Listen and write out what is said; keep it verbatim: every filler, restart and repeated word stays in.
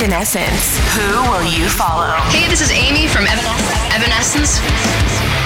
Evanescence. Who will you follow? Hey, this is Amy from Evanescence.